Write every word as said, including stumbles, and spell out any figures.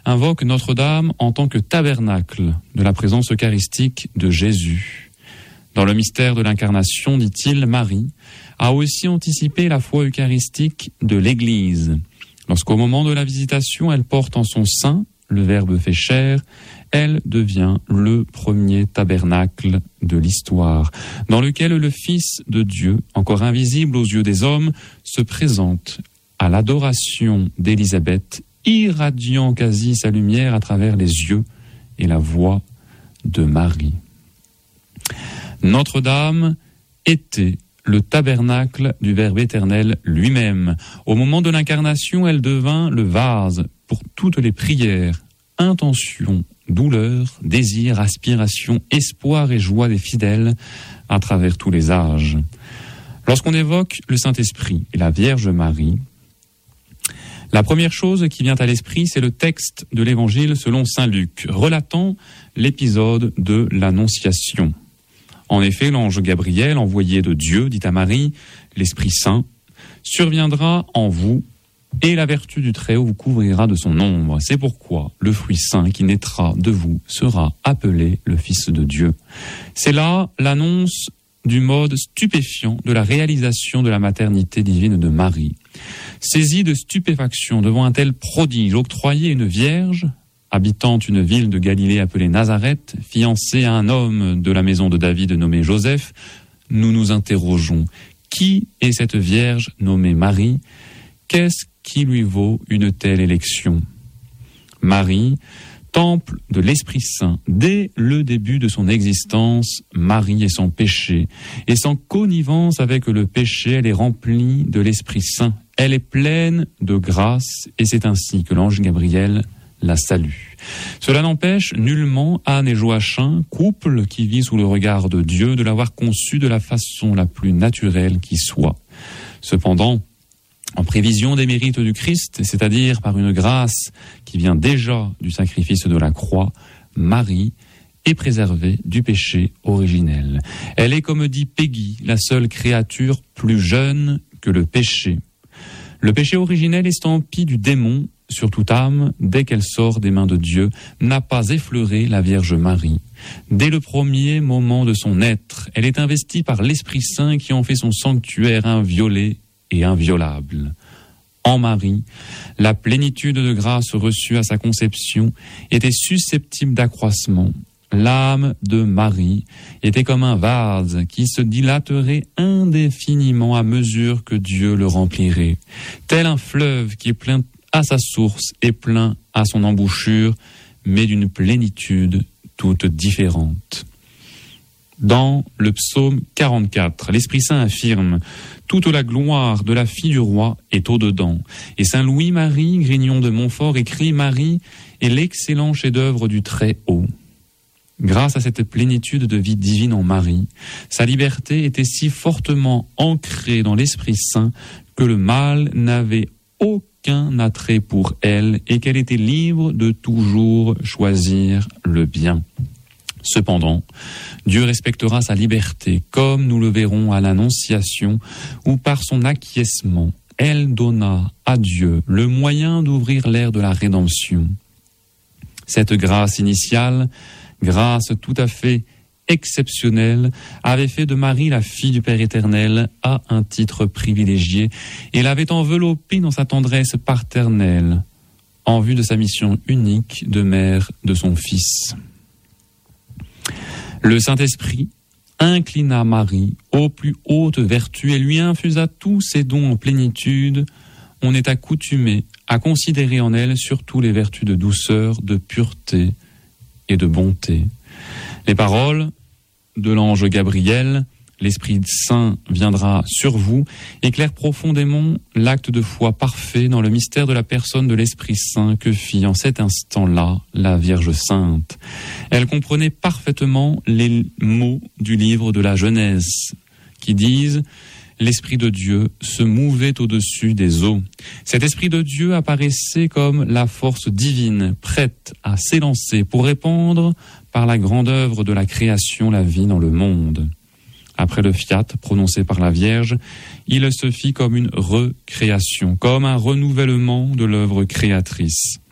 invoque Notre-Dame en tant que tabernacle de la présence eucharistique de Jésus. Dans le mystère de l'incarnation, dit-il, Marie a aussi anticipé la foi eucharistique de l'Église. Lorsqu'au moment de la visitation, elle porte en son sein le Verbe fait chair, elle devient le premier tabernacle de l'histoire, dans lequel le Fils de Dieu, encore invisible aux yeux des hommes, se présente à l'adoration d'Élisabeth, irradiant quasi sa lumière à travers les yeux et la voix de Marie. Notre-Dame était le tabernacle du Verbe éternel lui-même. Au moment de l'incarnation, elle devint le vase pour toutes les prières, intentions, douleurs, désirs, aspirations, espoirs et joie des fidèles à travers tous les âges. Lorsqu'on évoque le Saint-Esprit et la Vierge Marie, la première chose qui vient à l'esprit, c'est le texte de l'Évangile selon saint Luc, relatant l'épisode de l'Annonciation. En effet, l'ange Gabriel, envoyé de Dieu, dit à Marie, l'Esprit Saint, surviendra en vous, et la vertu du Très-Haut vous couvrira de son ombre. C'est pourquoi le fruit saint qui naîtra de vous sera appelé le Fils de Dieu. C'est là l'annonce du mode stupéfiant de la réalisation de la maternité divine de Marie. Saisie de stupéfaction devant un tel prodige, octroyé une vierge, habitant une ville de Galilée appelée Nazareth, fiancée à un homme de la maison de David nommé Joseph, nous nous interrogeons. Qui est cette vierge nommée Marie ? Qu'est-ce qui lui vaut une telle élection ? Marie, temple de l'Esprit Saint, dès le début de son existence, Marie est sans péché, et sans connivence avec le péché, elle est remplie de l'Esprit Saint. Elle est pleine de grâce, et c'est ainsi que l'ange Gabriel la salue. Cela n'empêche nullement Anne et Joachim, couple qui vit sous le regard de Dieu, de l'avoir conçue de la façon la plus naturelle qui soit. Cependant, en prévision des mérites du Christ, c'est-à-dire par une grâce qui vient déjà du sacrifice de la croix, Marie est préservée du péché originel. Elle est, comme dit Peggy, la seule créature plus jeune que le péché. Le péché originel, estampille du démon sur toute âme, dès qu'elle sort des mains de Dieu, n'a pas effleuré la Vierge Marie. Dès le premier moment de son être, elle est investie par l'Esprit Saint qui en fait son sanctuaire inviolé et inviolable. En Marie, la plénitude de grâce reçue à sa conception était susceptible d'accroissement. L'âme de Marie était comme un vase qui se dilaterait indéfiniment à mesure que Dieu le remplirait. Tel un fleuve qui est plein à sa source et plein à son embouchure, mais d'une plénitude toute différente. Dans le psaume quarante-quatre, l'Esprit Saint affirme « Toute la gloire de la fille du roi est au-dedans ». Et saint Louis-Marie, Grignon de Montfort, écrit « Marie est l'excellent chef-d'œuvre du Très-Haut ». Grâce à cette plénitude de vie divine en Marie, sa liberté était si fortement ancrée dans l'Esprit Saint que le mal n'avait aucun attrait pour elle et qu'elle était libre de toujours choisir le bien. Cependant, Dieu respectera sa liberté, comme nous le verrons à l'Annonciation, où par son acquiescement, elle donna à Dieu le moyen d'ouvrir l'ère de la rédemption. Cette grâce initiale, grâce tout à fait exceptionnelle, avait fait de Marie la fille du Père éternel à un titre privilégié et l'avait enveloppée dans sa tendresse paternelle, en vue de sa mission unique de mère de son Fils. Le Saint-Esprit inclina Marie aux plus hautes vertus et lui infusa tous ses dons en plénitude. On est accoutumé à considérer en elle surtout les vertus de douceur, de pureté et de bonté. Les paroles de l'ange Gabriel, l'Esprit Saint viendra sur vous, éclairent profondément l'acte de foi parfait dans le mystère de la personne de l'Esprit Saint que fit en cet instant-là la Vierge Sainte. Elle comprenait parfaitement les mots du livre de la Genèse qui disent « L'Esprit de Dieu se mouvait au-dessus des eaux ». Cet Esprit de Dieu apparaissait comme la force divine, prête à s'élancer pour répandre par la grande œuvre de la création la vie dans le monde. Après le fiat prononcé par la Vierge, il se fit comme une recréation, comme un renouvellement de l'œuvre créatrice.